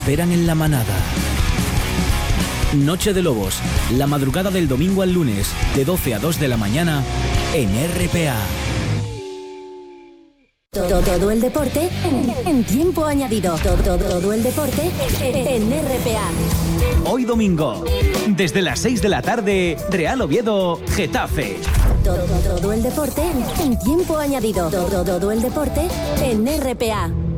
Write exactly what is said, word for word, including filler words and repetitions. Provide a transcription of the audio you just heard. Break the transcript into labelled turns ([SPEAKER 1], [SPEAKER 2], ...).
[SPEAKER 1] esperan en la manada. Noche de Lobos, la madrugada del domingo al lunes, de doce a dos de la mañana, en R P A.
[SPEAKER 2] Todo, todo el deporte en, en tiempo añadido. Todo, todo, todo el deporte en R P A.
[SPEAKER 1] Hoy domingo, desde las seis de la tarde, Real Oviedo, Getafe.
[SPEAKER 2] Todo, todo el deporte en tiempo añadido. Todo, todo el deporte en R P A.